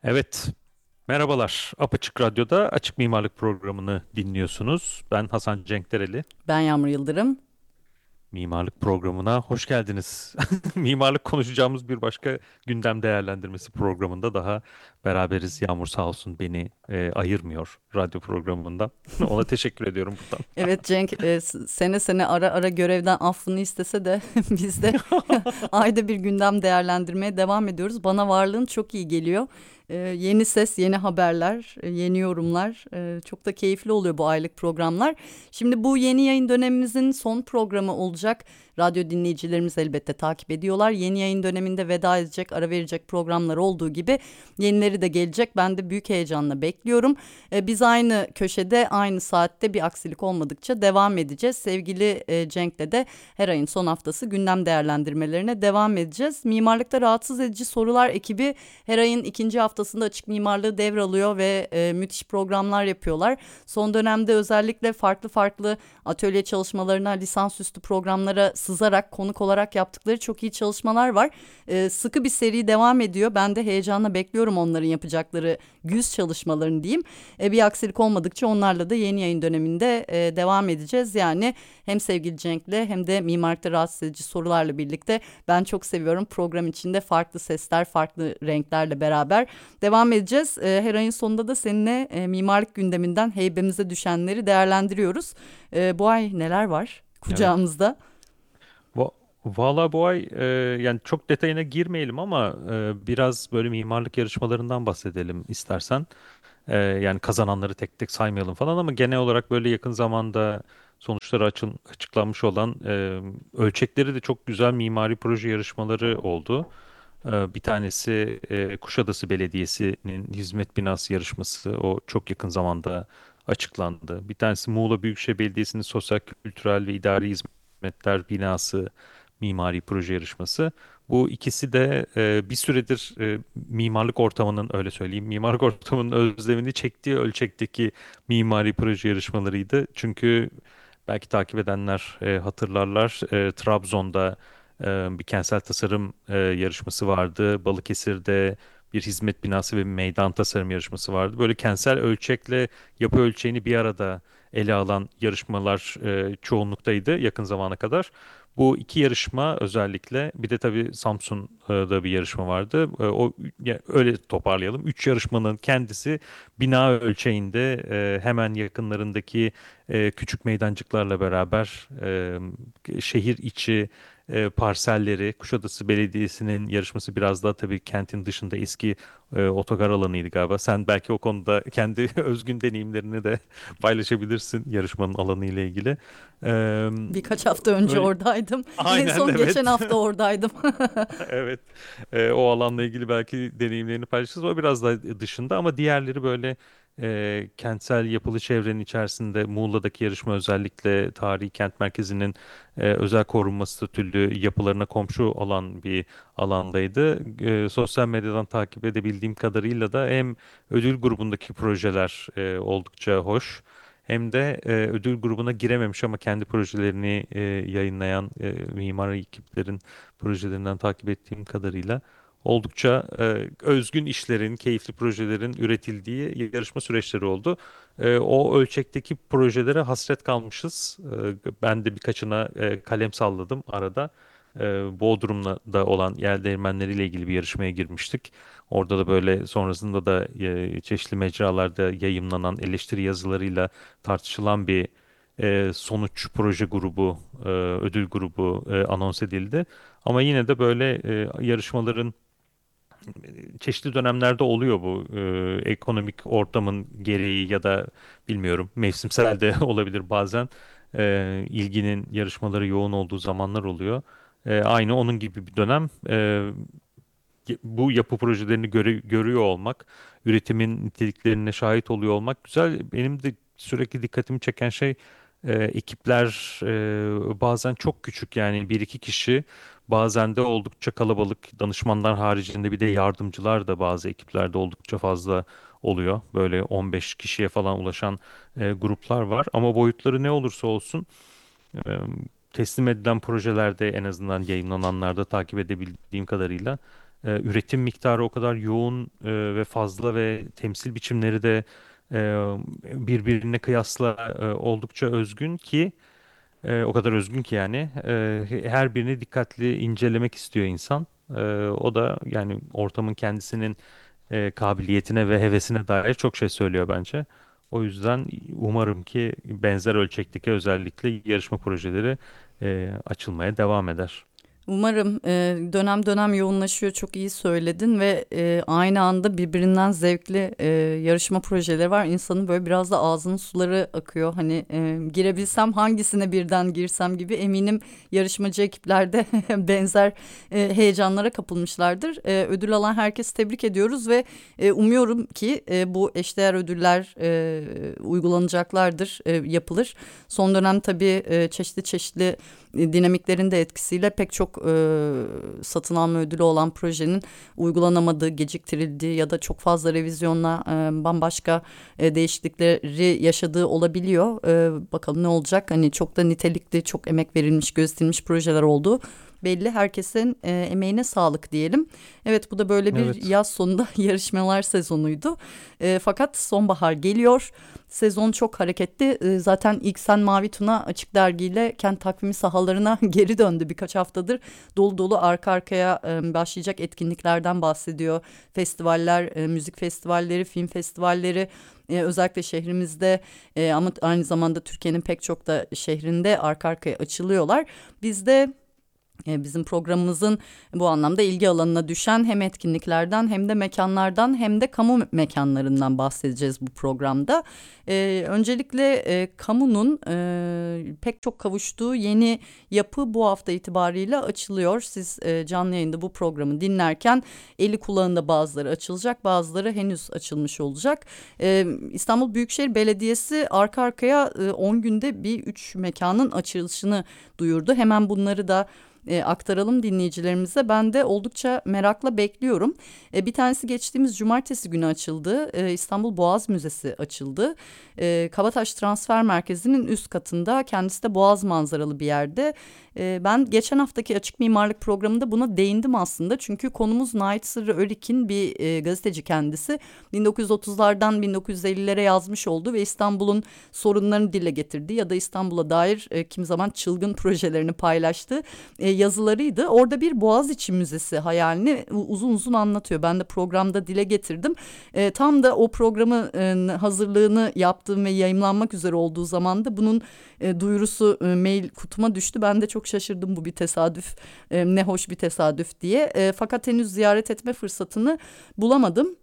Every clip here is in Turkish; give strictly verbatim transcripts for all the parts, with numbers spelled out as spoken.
Evet, merhabalar. Apaçık Radyo'da Açık Mimarlık programını dinliyorsunuz. Ben Hasan Cenkdereli. Ben Yağmur Yıldırım. Mimarlık programına hoş geldiniz. Mimarlık konuşacağımız bir başka gündem değerlendirmesi programında daha beraberiz. Yağmur sağ olsun beni e, ayırmıyor radyo programında. Ona teşekkür ediyorum buradan. Evet Cenk e, s- sene sene ara ara görevden affını istese de biz de ayda bir gündem değerlendirmeye devam ediyoruz. Bana varlığın çok iyi geliyor. E, yeni ses, yeni haberler, e, yeni yorumlar. E, çok da keyifli oluyor bu aylık programlar. Şimdi bu yeni yayın dönemimizin son programı olacak. Radyo dinleyicilerimiz elbette takip ediyorlar. Yeni yayın döneminde veda edecek, ara verecek programlar olduğu gibi yenileri de gelecek. Ben de büyük heyecanla bekliyorum. E, biz aynı köşede, aynı saatte bir aksilik olmadıkça devam edeceğiz. Sevgili e, Cenk'le de her ayın son haftası gündem değerlendirmelerine devam edeceğiz. Mimarlıkta rahatsız edici sorular ekibi her ayın ikinci haftasında açık mimarlığı devralıyor ve e, müthiş programlar yapıyorlar. Son dönemde özellikle farklı farklı atölye çalışmalarına, lisansüstü programlara sızarak konuk olarak yaptıkları çok iyi çalışmalar var. E, sıkı bir seri devam ediyor. Ben de heyecanla bekliyorum onların yapacakları güz çalışmalarını diyeyim. E, bir aksilik olmadıkça onlarla da yeni yayın döneminde e, devam edeceğiz. Yani hem sevgili Cenk'le hem de mimarlıkta rahatsız edici sorularla birlikte ben çok seviyorum. Program içinde farklı sesler, farklı renklerle beraber devam edeceğiz. E, her ayın sonunda da seninle e, mimarlık gündeminden heybemize düşenleri değerlendiriyoruz. E, bu ay neler var Evet. kucağımızda? Va Valla bu ay e, yani çok detayına girmeyelim ama e, biraz böyle mimarlık yarışmalarından bahsedelim istersen. Ee, yani kazananları tek tek saymayalım falan ama genel olarak böyle yakın zamanda sonuçları açın, açıklanmış olan e, ölçekleri de çok güzel mimari proje yarışmaları oldu. Ee, bir tanesi e, Kuşadası Belediyesi'nin hizmet binası yarışması. O çok yakın zamanda açıklandı. Bir tanesi Muğla Büyükşehir Belediyesi'nin sosyal, kültürel ve idari hizmetler binası mimari proje yarışması. Bu ikisi de e, bir süredir e, mimarlık ortamının öyle söyleyeyim mimarlık ortamının özlemini çektiği ölçekteki mimari proje yarışmalarıydı. Çünkü belki takip edenler e, hatırlarlar e, Trabzon'da e, bir kentsel tasarım e, yarışması vardı. Balıkesir'de bir hizmet binası ve bir meydan tasarım yarışması vardı. Böyle kentsel ölçekle yapı ölçeğini bir arada ele alan yarışmalar e, çoğunluktaydı yakın zamana kadar. Bu iki yarışma özellikle bir de tabii Samsun'da bir yarışma vardı. E, O ya öyle toparlayalım. Üç yarışmanın kendisi bina ölçeğinde e, hemen yakınlarındaki e, küçük meydancıklarla beraber e, şehir içi e, parselleri Kuşadası Belediyesi'nin yarışması biraz daha tabii kentin dışında eski e, otogar alanıydı galiba. Sen belki o konuda kendi özgün deneyimlerini de paylaşabilirsin yarışmanın alanı ile ilgili. E, Birkaç hafta önce öyle oradaydım. En aynen son geçen evet. hafta oradaydım. Evet, e, o alanla ilgili belki deneyimlerini paylaşırız. O biraz da dışında ama diğerleri böyle e, kentsel yapılı çevrenin içerisinde Muğla'daki yarışma özellikle tarihi kent merkezinin e, özel korunma statülü yapılarına komşu olan bir alandaydı. E, sosyal medyadan takip edebildiğim kadarıyla da hem ödül grubundaki projeler e, oldukça hoş. Hem de e, ödül grubuna girememiş ama kendi projelerini e, yayınlayan e, mimari ekiplerin projelerinden takip ettiğim kadarıyla oldukça e, özgün işlerin, keyifli projelerin üretildiği yarışma süreçleri oldu. E, o ölçekteki projelere hasret kalmışız. E, ben de birkaçına e, kalem salladım arada. E, Bodrum'da da olan yel değirmenleriyle ilgili bir yarışmaya girmiştik. Orada da böyle sonrasında da e, çeşitli mecralarda yayımlanan eleştiri yazılarıyla tartışılan bir e, sonuç proje grubu, e, ödül grubu e, anons edildi. Ama yine de böyle e, yarışmaların e, çeşitli dönemlerde oluyor bu e, ekonomik ortamın gereği ya da bilmiyorum mevsimsel de olabilir bazen. E, ilginin yarışmaları yoğun olduğu zamanlar oluyor. E, aynı onun gibi bir dönem. E, bu yapı projelerini göre- görüyor olmak, üretimin niteliklerine şahit oluyor olmak güzel. Benim de sürekli dikkatimi çeken şey e, ekipler e, bazen çok küçük yani bir iki kişi bazen de oldukça kalabalık danışmanlar haricinde bir de yardımcılar da bazı ekiplerde oldukça fazla oluyor. Böyle on beş kişiye falan ulaşan e, gruplar var ama boyutları ne olursa olsun e, teslim edilen projelerde en azından yayınlananlarda takip edebildiğim kadarıyla e, üretim miktarı o kadar yoğun e, ve fazla ve temsil biçimleri de e, birbirine kıyasla e, oldukça özgün ki e, o kadar özgün ki yani e, her birini dikkatli incelemek istiyor insan. E, o da yani ortamın kendisinin e, kabiliyetine ve hevesine dair çok şey söylüyor bence. O yüzden umarım ki benzer ölçekteki özellikle yarışma projeleri e, açılmaya devam eder. Umarım e, dönem dönem yoğunlaşıyor, çok iyi söyledin ve e, aynı anda birbirinden zevkli e, yarışma projeleri var. İnsanın böyle biraz da ağzının suları akıyor. Hani e, girebilsem hangisine birden girsem gibi, eminim yarışmacı ekiplerde benzer e, heyecanlara kapılmışlardır. E, ödül alan herkesi tebrik ediyoruz ve e, umuyorum ki e, bu eşdeğer ödüller e, uygulanacaklardır, e, yapılır. Son dönem tabii e, çeşitli çeşitli e, dinamiklerin de etkisiyle pek çok e, satın alma ödülü olan projenin uygulanamadığı, geciktirildiği ya da çok fazla revizyonla e, bambaşka e, değişiklikleri yaşadığı olabiliyor. E, bakalım ne olacak? Hani çok da nitelikli, çok emek verilmiş, gösterilmiş projeler oldu belli. Herkesin e, emeğine sağlık diyelim. Evet, bu da böyle bir Evet. yaz sonunda yarışmalar sezonuydu. E, fakat sonbahar geliyor. Sezon çok hareketli. E, zaten ilk Sen Mavi Tuna Açık Dergi ile kent takvimi sahalarına geri döndü birkaç haftadır. Dolu dolu arka arkaya e, başlayacak etkinliklerden bahsediyor. Festivaller, e, müzik festivalleri, film festivalleri. Ee, özellikle şehrimizde e, ama aynı zamanda Türkiye'nin pek çok da şehrinde arka arkaya açılıyorlar. Biz de e, bizim programımızın bu anlamda ilgi alanına düşen hem etkinliklerden hem de mekanlardan hem de kamu mekanlarından bahsedeceğiz bu programda. Ee, öncelikle e, kamunun e, pek çok kavuştuğu yeni yapı bu hafta itibariyle açılıyor. Siz e, canlı yayında bu programı dinlerken eli kulağında bazıları açılacak, bazıları henüz açılmış olacak. Ee, İstanbul Büyükşehir Belediyesi arka arkaya e, on günde bir üç mekanın açılışını duyurdu. Hemen bunları da e, aktaralım dinleyicilerimize. Ben de oldukça merakla bekliyorum. E, bir tanesi geçtiğimiz cumartesi günü açıldı. E, İstanbul Boğaz Müzesi açıldı. E, Kabataş Transfer Merkezi'nin üst katında, kendisi de boğaz manzaralı bir yerde. E, ben geçen haftaki Açık Mimarlık programında buna değindim aslında. Çünkü konumuz Nait Sırrı Örik'in, bir e, gazeteci kendisi. bin dokuz yüz otuzlardan bin dokuz yüz ellilere yazmış olduğu ve İstanbul'un sorunlarını dile getirdiği ya da İstanbul'a dair e, kimi zaman çılgın projelerini paylaştığı e, yazılarıydı. Orada bir Boğaziçi Müzesi hayalini uzun uzun anlatıyor. Ben de programda dile getirdim. E, tam da o programı e, hazırlığını yaptığım ve yayımlanmak üzere olduğu zaman da bunun e, duyurusu e, mail kutuma düştü. Ben de çok şaşırdım, bu bir tesadüf, e, ne hoş bir tesadüf diye. E, fakat henüz ziyaret etme fırsatını bulamadım.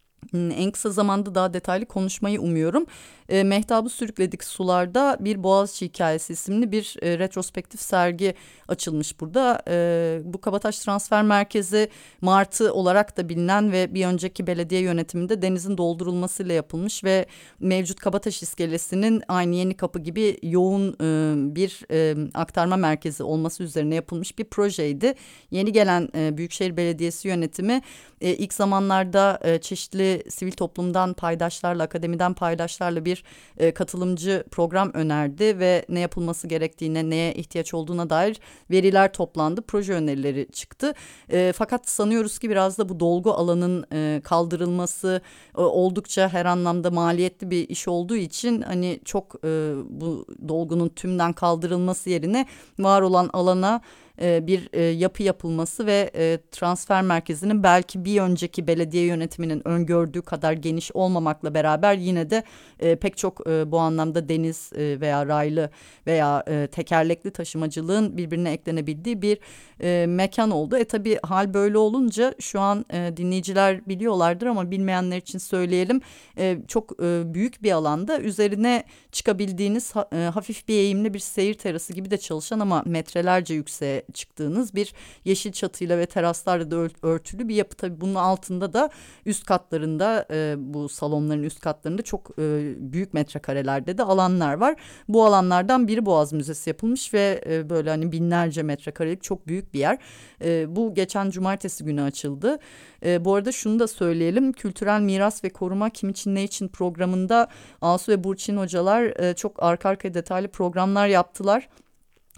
En kısa zamanda daha detaylı konuşmayı umuyorum. E, Mehtabı Sürükledik Sularda Bir Boğaziçi Hikayesi isimli bir e, retrospektif sergi açılmış burada. E, bu Kabataş Transfer Merkezi Martı olarak da bilinen ve bir önceki belediye yönetiminde denizin doldurulmasıyla yapılmış ve mevcut Kabataş iskelesinin aynı Yenikapı gibi yoğun e, bir e, aktarma merkezi olması üzerine yapılmış bir projeydi. Yeni gelen e, Büyükşehir Belediyesi yönetimi e, ilk zamanlarda e, çeşitli sivil toplumdan paydaşlarla, akademiden paydaşlarla bir e, katılımcı program önerdi ve ne yapılması gerektiğine, neye ihtiyaç olduğuna dair veriler toplandı. Proje önerileri çıktı. E, fakat sanıyoruz ki biraz da bu dolgu alanın e, kaldırılması e, oldukça her anlamda maliyetli bir iş olduğu için hani çok e, bu dolgunun tümden kaldırılması yerine var olan alana e, bir e, yapı yapılması ve e, transfer merkezinin belki bir önceki belediye yönetiminin öngördüğü kadar geniş olmamakla beraber yine de e, pek çok e, bu anlamda deniz e, veya raylı veya e, tekerlekli taşımacılığın birbirine eklenebildiği bir e, mekan oldu. E tabii hal böyle olunca şu an e, dinleyiciler biliyorlardır ama bilmeyenler için söyleyelim. E, çok e, büyük bir alanda üzerine çıkabildiğiniz ha, e, hafif bir eğimli bir seyir terası gibi de çalışan ama metrelerce yükseğe çıktığınız bir yeşil çatıyla ve teraslarla da örtülü bir yapı. Tabii bunun altında da üst katlarında e, bu salonların üst katlarında çok e, büyük metrekarelerde de alanlar var. Bu alanlardan biri Boğaz Müzesi yapılmış ve e, böyle hani binlerce metrekarelik çok büyük bir yer. E, bu geçen cumartesi günü açıldı. E, bu arada şunu da söyleyelim. Kültürel Miras ve Koruma Kim için Ne için programında Asu ve Burçin hocalar e, çok arka arkaya detaylı programlar yaptılar.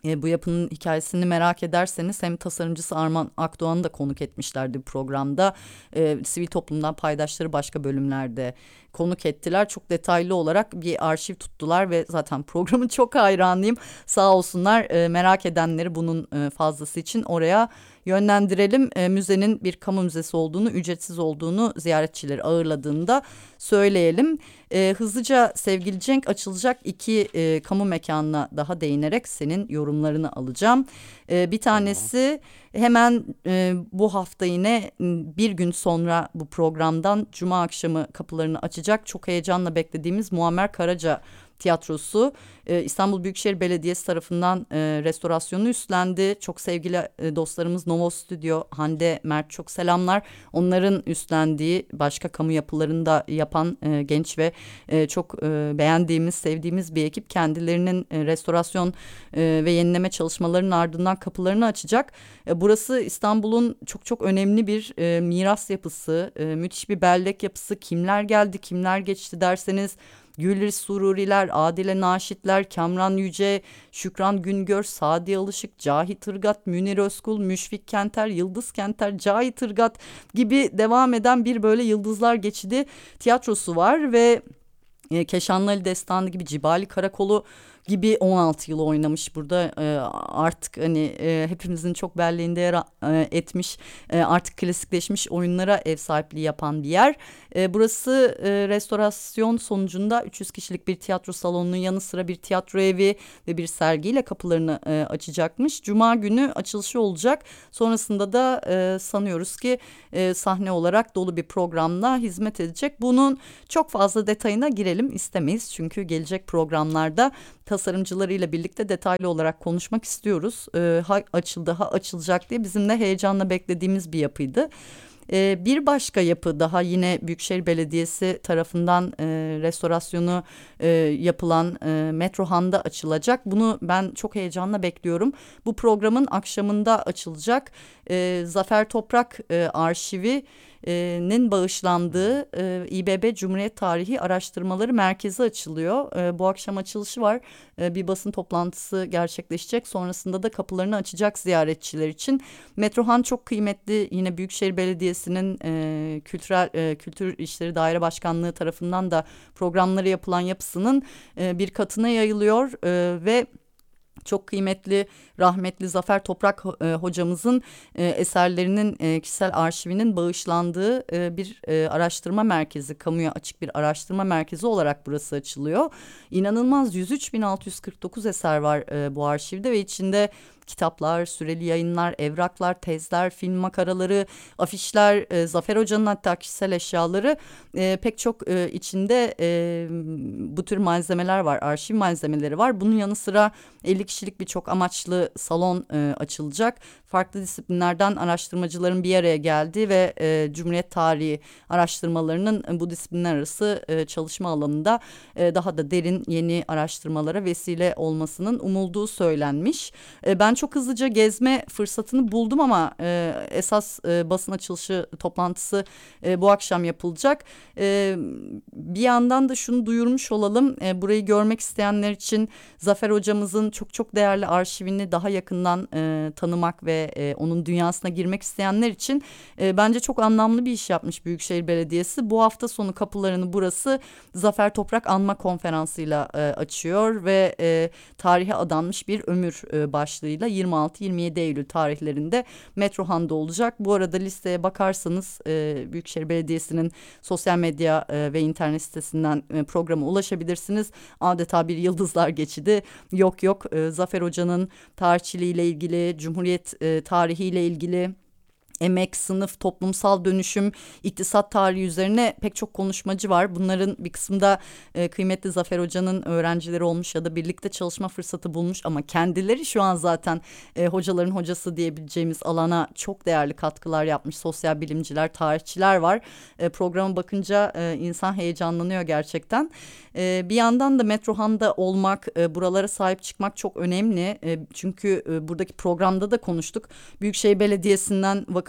E, bu yapının hikayesini merak ederseniz hem tasarımcısı Arman Akdoğan'ı da konuk etmişlerdi bu programda. E, sivil toplumdan paydaşları başka bölümlerde konuk ettiler. Çok detaylı olarak bir arşiv tuttular ve zaten programın çok hayranıyım. Sağ olsunlar, e, merak edenleri bunun e, fazlası için oraya yönlendirelim. E, müzenin bir kamu müzesi olduğunu, ücretsiz olduğunu ziyaretçileri ağırladığında söyleyelim. E, hızlıca sevgili Cenk, açılacak iki e, kamu mekanına daha değinerek senin yorumlarını alacağım. E, bir Tamam. tanesi hemen e, bu hafta yine m, bir gün sonra bu programdan Cuma akşamı kapılarını açacak. Çok heyecanla beklediğimiz Muammer Karaca Tiyatrosu e, İstanbul Büyükşehir Belediyesi tarafından e, restorasyonu üstlendi. Çok sevgili e, dostlarımız Novo Stüdyo, Hande Mert, çok selamlar. Onların üstlendiği başka kamu yapılarını da yapan e, genç ve e, çok e, beğendiğimiz, sevdiğimiz bir ekip kendilerinin e, restorasyon e, ve yenileme çalışmalarının ardından kapılarını açacak. E, burası İstanbul'un çok çok önemli bir e, miras yapısı, e, müthiş bir bellek yapısı. Kimler geldi, kimler geçti derseniz, Güliz Sururiler, Adile Naşitler, Kamran Yüce, Şükran Güngör, Sadi Alışık, Cahit Irgat, Münir Özkul, Müşfik Kenter, Yıldız Kenter, Cahit Irgat gibi devam eden bir böyle Yıldızlar Geçidi tiyatrosu var ve e, Keşanlı Ali Destanı gibi, Cibali Karakolu gibi on altı yıl oynamış burada. E, artık hani e, hepimizin çok belleğinde yer e, etmiş, e, artık klasikleşmiş oyunlara ev sahipliği yapan bir yer. E, burası e, restorasyon sonucunda üç yüz kişilik bir tiyatro salonunun yanı sıra bir tiyatro evi ve bir sergiyle kapılarını e, açacakmış. Cuma günü açılışı olacak. Sonrasında da e, sanıyoruz ki e, sahne olarak dolu bir programla hizmet edecek. Bunun çok fazla detayına girelim istemeyiz. Çünkü gelecek programlarda tasarımcılarıyla birlikte detaylı olarak konuşmak istiyoruz. E, ha açıldı, ha açılacak diye bizim de heyecanla beklediğimiz bir yapıydı. E, bir başka yapı daha yine Büyükşehir Belediyesi tarafından e, restorasyonu e, yapılan e, Metrohan'da açılacak. Bunu ben çok heyecanla bekliyorum. Bu programın akşamında açılacak. E, Zafer Toprak e, arşivi nin bağışlandığı e, İBB Cumhuriyet Tarihi Araştırmaları Merkezi açılıyor. E, bu akşam açılışı var. E, bir basın toplantısı gerçekleşecek. Sonrasında da kapılarını açacak ziyaretçiler için. Metrohan çok kıymetli. Yine Büyükşehir Belediyesi'nin e, kültürel e, Kültür İşleri Daire Başkanlığı tarafından da programları yapılan yapısının e, bir katına yayılıyor e, ve çok kıymetli rahmetli Zafer Toprak e, hocamızın e, eserlerinin e, kişisel arşivinin bağışlandığı e, bir e, araştırma merkezi, kamuya açık bir araştırma merkezi olarak burası açılıyor. İnanılmaz yüz üç bin altı yüz kırk dokuz eser var e, bu arşivde ve içinde kitaplar, süreli yayınlar, evraklar, tezler, film makaraları, afişler, e, Zafer Hoca'nın hatta kişisel eşyaları, e, pek çok e, içinde e, bu tür malzemeler var, arşiv malzemeleri var. Bunun yanı sıra elli kişilik bir çok amaçlı salon e, açılacak. Farklı disiplinlerden araştırmacıların bir araya geldiği ve e, Cumhuriyet tarihi araştırmalarının e, bu disiplinler arası e, çalışma alanında e, daha da derin yeni araştırmalara vesile olmasının umulduğu söylenmiş. E, ben çok hızlıca gezme fırsatını buldum ama e, esas e, basın açılışı toplantısı e, bu akşam yapılacak. E, bir yandan da şunu duyurmuş olalım. E, burayı görmek isteyenler için Zafer hocamızın çok çok değerli arşivini daha yakından e, tanımak ve e, onun dünyasına girmek isteyenler için e, bence çok anlamlı bir iş yapmış Büyükşehir Belediyesi. Bu hafta sonu kapılarını burası Zafer Toprak Anma Konferansı'yla e, açıyor ve e, tarihe adanmış bir ömür e, başlığıyla yirmi altı yirmi yedi Eylül tarihlerinde Metrohan'da olacak. Bu arada listeye bakarsanız e, Büyükşehir Belediyesi'nin sosyal medya e, ve internet sitesinden e, programa ulaşabilirsiniz. Adeta bir Yıldızlar Geçidi. Yok yok e, Zafer Hoca'nın tarihçiliğiyle ilgili, Cumhuriyet e, tarihiyle ilgili, emek, sınıf, toplumsal dönüşüm, iktisat tarihi üzerine pek çok konuşmacı var. Bunların bir kısmında e, kıymetli Zafer Hoca'nın öğrencileri olmuş ya da birlikte çalışma fırsatı bulmuş ama kendileri şu an zaten e, hocaların hocası diyebileceğimiz alana çok değerli katkılar yapmış sosyal bilimciler, tarihçiler var. E, programa bakınca e, insan heyecanlanıyor gerçekten. E, bir yandan da Metrohan'da olmak, e, buralara sahip çıkmak çok önemli. E, çünkü e, buradaki programda da konuştuk. Büyükşehir Belediyesi'nden vakıf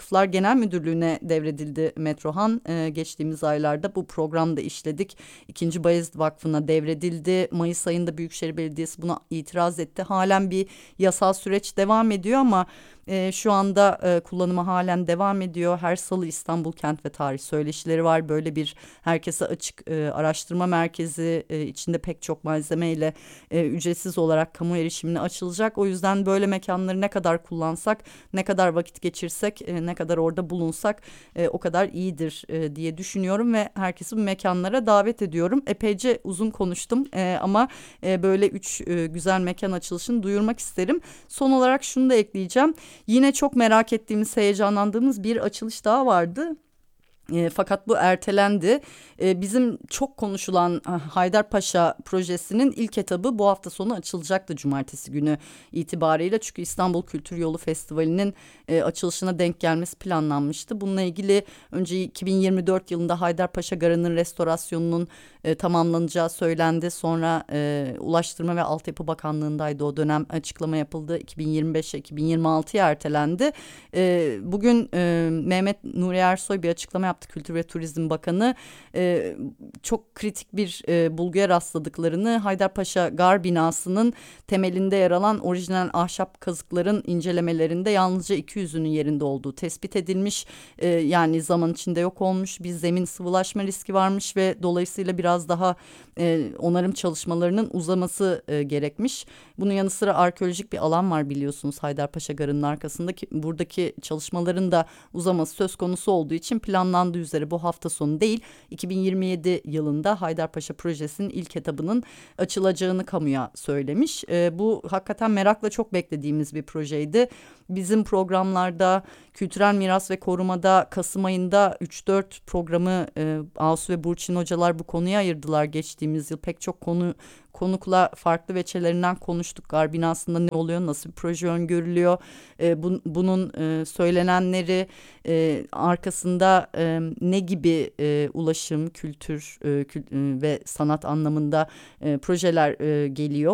Vakıflar Genel Müdürlüğü'ne devredildi Metrohan. E, geçtiğimiz aylarda bu programda işledik. İkinci Bayezid Vakfı'na devredildi. Mayıs ayında Büyükşehir Belediyesi buna itiraz etti. Halen bir yasal süreç devam ediyor ama e, şu anda e, kullanımı halen devam ediyor. Her salı İstanbul Kent ve Tarih Söyleşileri var. Böyle bir herkese açık e, araştırma merkezi, e, içinde pek çok malzemeyle e, ücretsiz olarak kamu erişimine açılacak. O yüzden böyle mekanları ne kadar kullansak, ne kadar vakit geçirsek, e, ne kadar orada bulunsak e, o kadar iyidir e, diye düşünüyorum ve herkesi bu mekanlara davet ediyorum. Epeyce uzun konuştum e, ama e, böyle üç e, güzel mekan açılışını duyurmak isterim. Son olarak şunu da ekleyeceğim. Yine çok merak ettiğimiz, heyecanlandığımız bir açılış daha vardı. E, fakat bu ertelendi. E, bizim çok konuşulan ah, Haydarpaşa projesinin ilk etabı bu hafta sonu açılacaktı cumartesi günü itibariyle. Çünkü İstanbul Kültür Yolu Festivali'nin e, açılışına denk gelmesi planlanmıştı. Bununla ilgili önce iki bin yirmi dört yılında Haydarpaşa Garı'nın restorasyonunun e, tamamlanacağı söylendi. Sonra e, Ulaştırma ve Altyapı Bakanlığı'ndaydı o dönem, açıklama yapıldı. iki bin yirmi beşe iki bin yirmi altıya ertelendi. E, bugün e, Mehmet Nuri Ersoy bir açıklama yaptı, Kültür ve Turizm Bakanı. E, çok kritik bir e, bulguya rastladıklarını, Haydarpaşa Gar binasının temelinde yer alan orijinal ahşap kazıkların incelemelerinde yalnızca iki yüzünün yerinde olduğu tespit edilmiş. E, yani zaman içinde yok olmuş, bir zemin sıvılaşma riski varmış ve dolayısıyla biraz daha e, onarım çalışmalarının uzaması e, gerekmiş. Bunun yanı sıra arkeolojik bir alan var biliyorsunuz Haydarpaşa Garı'nın arkasındaki. Buradaki çalışmaların da uzaması söz konusu olduğu için planlandığı üzere bu hafta sonu değil, iki bin yirmi yedi yılında Haydarpaşa projesinin ilk etabının açılacağını kamuya söylemiş. E, bu hakikaten merakla çok beklediğimiz bir projeydi. Bizim programlarda kültürel miras ve korumada Kasım ayında üç dört programı e, Asu ve Burçin hocalar bu konuya ayırdılar geçtiğimiz yıl. Pek çok konu konukla farklı veçelerinden konuştuk. Gar binasında ne oluyor, nasıl bir proje öngörülüyor, e, bu, bunun e, söylenenleri, e, arkasında e, ne gibi e, ulaşım, kültür e, kül- e, ve sanat anlamında e, projeler e, geliyor.